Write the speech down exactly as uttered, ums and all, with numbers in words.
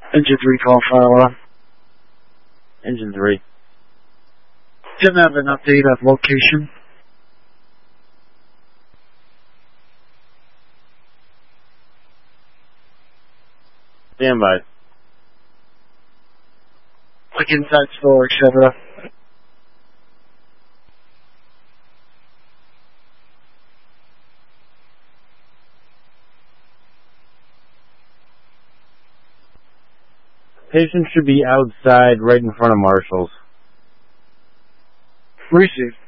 Engine three call file on. Engine three. Didn't have an update of location. Stand by. Like inside store, et cetera. Patient should be outside right in front of Marshall's. Received.